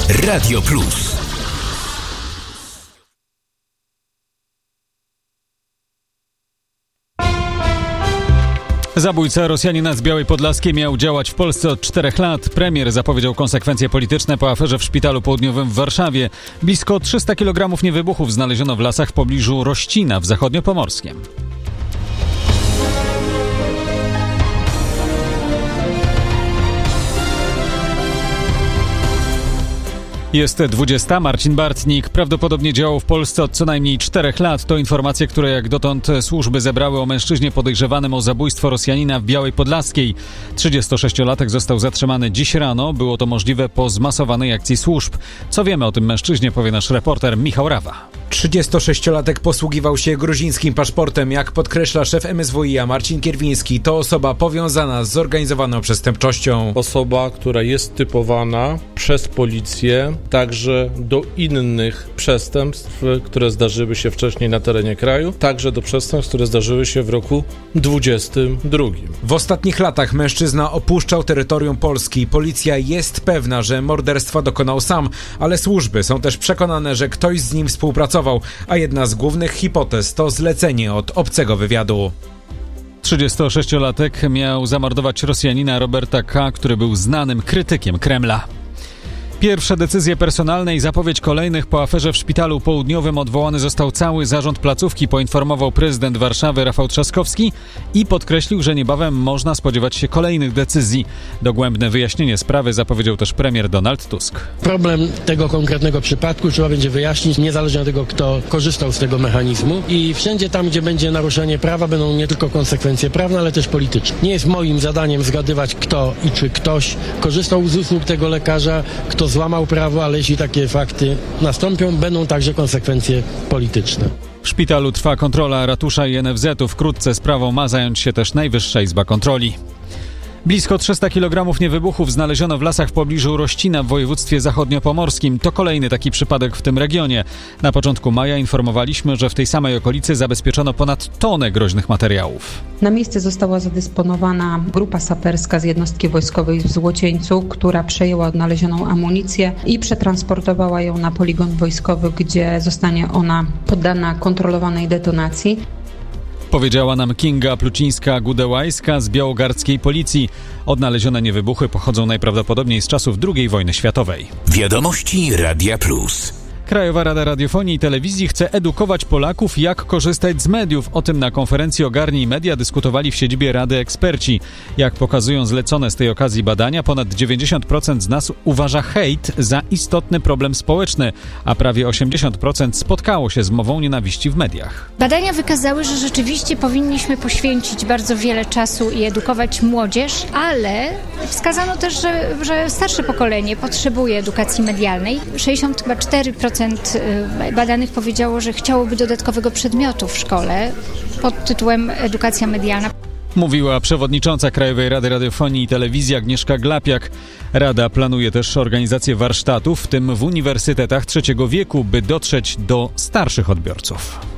Radio Plus. Zabójca Rosjanina z Białej Podlaskiej miał działać w Polsce od 4 lat. Premier zapowiedział konsekwencje polityczne po aferze w Szpitalu Południowym w Warszawie. Blisko 300 kg niewybuchów znaleziono w lasach w pobliżu Rościna w Zachodniopomorskiem. Jest 20. Marcin Bartnik prawdopodobnie działał w Polsce od co najmniej 4 lat. To informacje, które jak dotąd służby zebrały o mężczyźnie podejrzewanym o zabójstwo Rosjanina w Białej Podlaskiej. 36-latek został zatrzymany dziś rano. Było to możliwe po zmasowanej akcji służb. Co wiemy o tym mężczyźnie, powie nasz reporter Michał Rawa. 36-latek posługiwał się gruzińskim paszportem. Jak podkreśla szef MSWiA Marcin Kierwiński, to osoba powiązana z zorganizowaną przestępczością. Osoba, która jest typowana przez policję także do innych przestępstw, które zdarzyły się wcześniej na terenie kraju, także do przestępstw, które zdarzyły się w roku 2022. W ostatnich latach mężczyzna opuszczał terytorium Polski. Policja jest pewna, że morderstwa dokonał sam, ale służby są też przekonane, że ktoś z nim współpracował, a jedna z głównych hipotez to zlecenie od obcego wywiadu. 36-latek miał zamordować Rosjanina Roberta K., który był znanym krytykiem Kremla. Pierwsze decyzje personalne i zapowiedź kolejnych po aferze w Szpitalu Południowym. Odwołany został cały zarząd placówki, poinformował prezydent Warszawy Rafał Trzaskowski i podkreślił, że niebawem można spodziewać się kolejnych decyzji. Dogłębne wyjaśnienie sprawy zapowiedział też premier Donald Tusk. Problem tego konkretnego przypadku trzeba będzie wyjaśnić, niezależnie od tego, kto korzystał z tego mechanizmu, i wszędzie tam, gdzie będzie naruszenie prawa, będą nie tylko konsekwencje prawne, ale też polityczne. Nie jest moim zadaniem zgadywać, kto i czy ktoś korzystał z usług tego lekarza, kto złamał prawo, ale jeśli takie fakty nastąpią, będą także konsekwencje polityczne. W szpitalu trwa kontrola ratusza i NFZ-u. Wkrótce sprawą ma zająć się też Najwyższa Izba Kontroli. Blisko 300 kg niewybuchów znaleziono w lasach w pobliżu Rościna w województwie zachodniopomorskim. To kolejny taki przypadek w tym regionie. Na początku maja informowaliśmy, że w tej samej okolicy zabezpieczono ponad tonę groźnych materiałów. Na miejsce została zadysponowana grupa saperska z jednostki wojskowej w Złocieńcu, która przejęła odnalezioną amunicję i przetransportowała ją na poligon wojskowy, gdzie zostanie ona poddana kontrolowanej detonacji. Powiedziała nam Kinga Plucińska-Gudełajska z białogardzkiej policji. Odnalezione niewybuchy pochodzą najprawdopodobniej z czasów II wojny światowej. Wiadomości Radia Plus. Krajowa Rada Radiofonii i Telewizji chce edukować Polaków, jak korzystać z mediów. O tym na konferencji Ogarnij Media dyskutowali w siedzibie Rady eksperci. Jak pokazują zlecone z tej okazji badania, ponad 90% z nas uważa hejt za istotny problem społeczny, a prawie 80% spotkało się z mową nienawiści w mediach. Badania wykazały, że rzeczywiście powinniśmy poświęcić bardzo wiele czasu i edukować młodzież, ale wskazano też, że starsze pokolenie potrzebuje edukacji medialnej. 64% badanych powiedziało, że chciałoby dodatkowego przedmiotu w szkole pod tytułem edukacja medialna. Mówiła przewodnicząca Krajowej Rady Radiofonii i Telewizji Agnieszka Glapiak. Rada planuje też organizację warsztatów, w tym w uniwersytetach trzeciego wieku, by dotrzeć do starszych odbiorców.